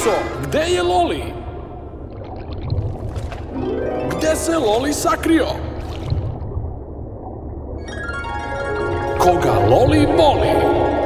Alisa, gde je Loli? Gde se Loli sakrio? Koga Loli boli?